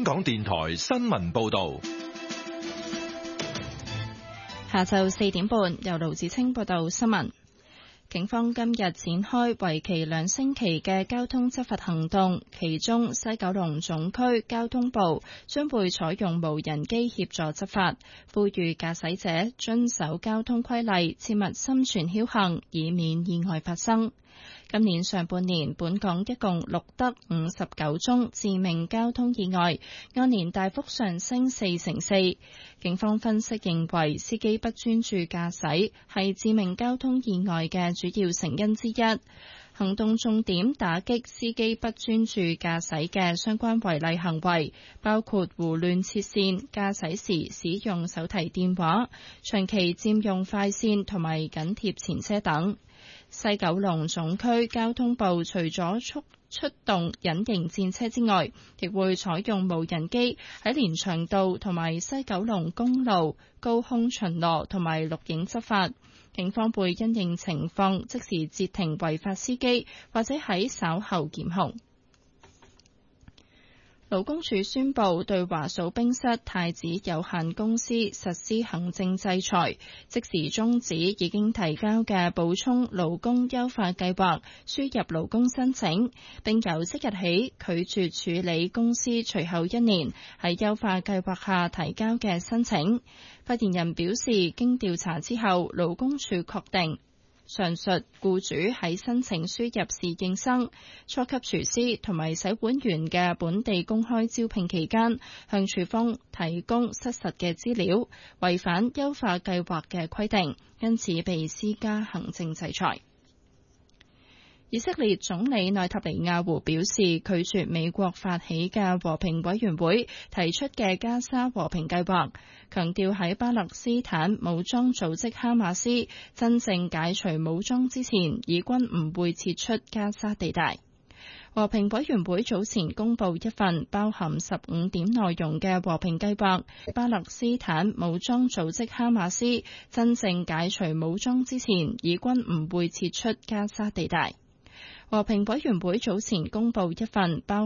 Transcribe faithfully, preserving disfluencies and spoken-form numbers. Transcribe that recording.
港電台新聞報道。 下晝四點半，由盧子清報道新聞。警方今日展開為期兩星期嘅交通執法行動，其中西九龍總區交通部將會採用無人機協助執法，呼籲駕駛者遵守交通規例，切勿心存僥倖，以免意外發生。今年上半年，本港一共錄得五十九宗致命交通意外，按年大幅上升四成四。警方分析認為，司機不專注駕駛係致命交通意外嘅主要成因之一。行動重點打擊司機不專注駕駛嘅相關違例行為，包括胡亂切線、駕駛時使用手提電話、長期佔用快線同埋緊貼前車等。西九龍總區交通部除咗出出動隱形戰車之外，亦會採用無人機喺連翔道同埋西九龍公路高空巡邏同埋錄影執法。警方會因應情況即時截停違法司機，或者喺稍後檢控。勞工處宣布對華數冰室太子有限公司實施行政制裁，即時終止已經提交嘅補充勞工優化計劃輸入勞工申請，並由即日起拒絕處理公司隨後一年喺優化計劃下提交嘅申請。發言人表示，經調查之後，勞工處確定上述僱主喺申請輸入侍應生、初級廚師同埋洗碗員嘅本地公開招聘期間，向處方提供失實嘅資料，違反優化計劃嘅規定，因此被施加行政制裁。以色列總理內塔尼亞胡表示，拒絕美國發起嘅和平委員會提出嘅加沙和平計劃，強調喺巴勒斯坦武裝組織哈馬斯真正解除武裝之前，以軍唔會撤出加沙地帶。和平委員會早前公布一份包含十五點內容嘅和平計劃，巴勒斯坦武裝組織哈馬斯真正解除武裝之前，以軍唔會撤出加沙地帶。和平委員會早前公布一份包